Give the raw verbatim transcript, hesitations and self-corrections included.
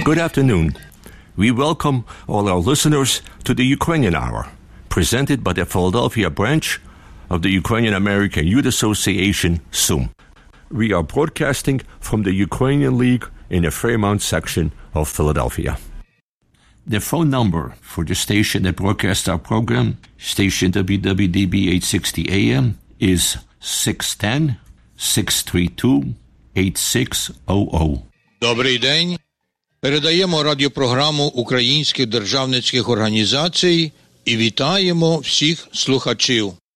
Good afternoon. We welcome all our listeners to the Ukrainian Hour, presented by the Philadelphia branch of the Ukrainian American Youth Association, S U M. We are broadcasting from the Ukrainian League in the Fairmount section of Philadelphia. The phone number for the station that broadcasts our program, station W W D B eight sixty A M, is six one zero, six three two, eight six zero zero. Добрий день. Передаємо радіопрограму українських державницьких організацій і вітаємо всіх слухачів.